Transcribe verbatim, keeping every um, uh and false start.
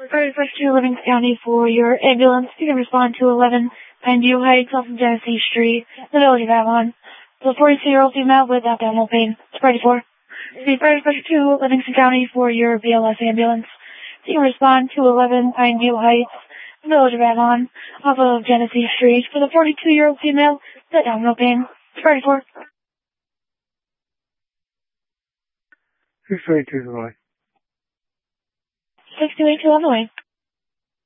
Fire Dispatch to Livingston County for your ambulance. You can respond to eleven Pineview Heights off of Genesee Street, the village of Avalon. The forty-two-year-old female with abdominal pain. Spread four. The Fire Dispatch to Livingston County for your B L S ambulance. You can respond to eleven Pineview Heights, the village of Avalon, off of Genesee Street for the forty-two-year-old female with abdominal pain. Spread four. six two eight two is on the way. six two eight two on the way.